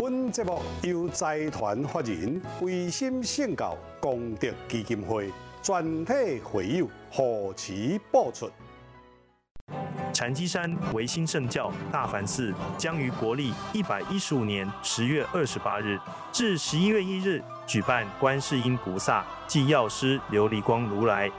本节目由财团法人维心圣教功德基金会全体会友护持播出。 禅机山维新圣教大梵寺将于国历115年10月28日至11月1日举办观世音菩萨暨药师琉璃光如来